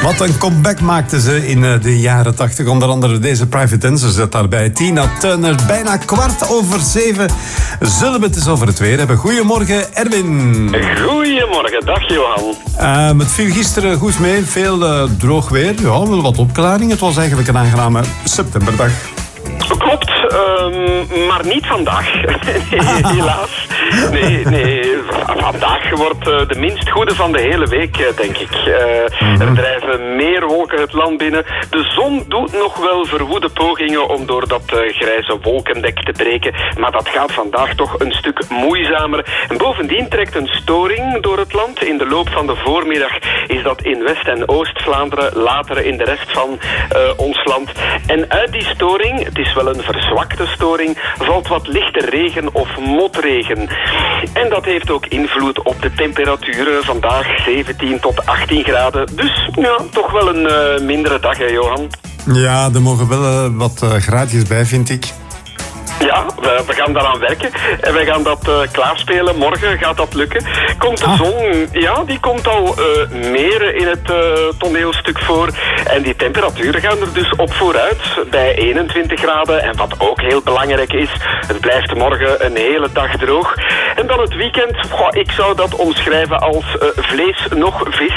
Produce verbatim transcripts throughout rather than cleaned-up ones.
Wat een comeback maakten ze in de jaren tachtig. Onder andere deze Private Dancer zit daarbij. Tina Turner, bijna kwart over zeven. Zullen we het eens over het weer hebben. Goedemorgen, Erwin. Goedemorgen, dag Johan. Uh, het viel gisteren goed mee. Veel uh, droog weer. Ja, wel wat opklaring. Het was eigenlijk een aangename septemberdag. Klopt, um, maar niet vandaag. Nee, helaas. Nee, nee. Vandaag wordt uh, de minst goede van de hele week, uh, denk ik. Uh, mm-hmm. Er drijven meer wolken het land binnen. De zon doet nog wel verwoede pogingen om door dat uh, grijze wolkendek te breken. Maar dat gaat vandaag toch een stuk moeizamer. En bovendien trekt een storing door het land. In de loop van de voormiddag is dat in West- en Oost-Vlaanderen. Later in de rest van uh, ons land. En uit die storing, het is wel een verzwakte storing, valt wat lichte regen of motregen. En dat heeft ook invloed op de temperaturen. Vandaag zeventien tot achttien graden. Dus ja, toch wel een uh, mindere dag, hè, Johan? Ja, er mogen wel uh, wat uh, graadjes bij, vind ik. Ja, we, we gaan daaraan werken. En we gaan dat uh, klaarspelen. Morgen gaat dat lukken. Komt de ah. zon, ja, die komt al uh, meer in het uh, toneelstuk voor. En die temperaturen gaan er dus op vooruit. Bij eenentwintig graden. En wat ook heel belangrijk is, het blijft morgen een hele dag droog. En dan het weekend, goh, ik zou dat omschrijven als uh, vlees nog vis.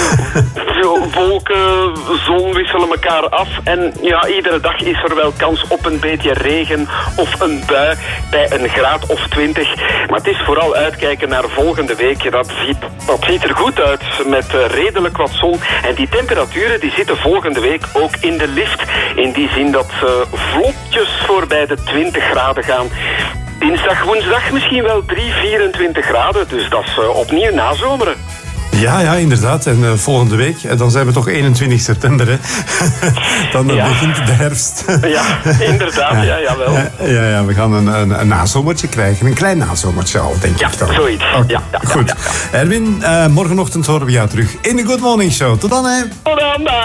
Wolken, zon wisselen elkaar af. En ja, iedere dag is er wel kans op een beetje regen of een bui bij een graad of twintig. Maar het is vooral uitkijken naar volgende week. Dat ziet, dat ziet er goed uit met uh, redelijk wat zon. En die temperaturen die zitten volgende week ook in de lift. In die zin dat ze vlotjes voorbij de twintig graden gaan. Dinsdag, woensdag misschien wel drie, vierentwintig graden. Dus dat is uh, opnieuw nazomeren. Ja, ja, inderdaad. En uh, volgende week, dan zijn we toch eenentwintig september, hè? Dan ja. begint de herfst. Ja, inderdaad. Ja, ja jawel. Ja, ja, we gaan een, een, een nazomertje krijgen. Een klein nazomertje al, denk ja, ik dan. Zoiets. Okay. Ja, ja, goed. Ja, ja, ja. Erwin, uh, morgenochtend horen we jou terug in de Good Morning Show. Tot dan, hè. Tot dan.